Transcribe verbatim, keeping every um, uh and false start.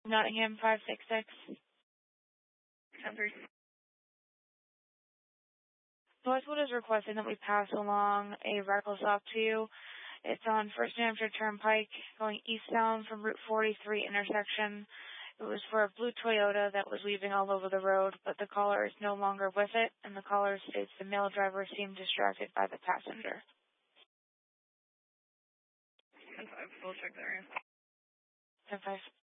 Nottingham five six six. Northwood is requesting that we pass along a reckless stop to you. It's on First New Hampshire Turnpike, going eastbound from Route forty-three intersection. It was for a blue Toyota that was weaving all over the road, but the caller is no longer with it, and the caller states the male driver seemed distracted by the passenger. ten five, we'll check the area. ten five.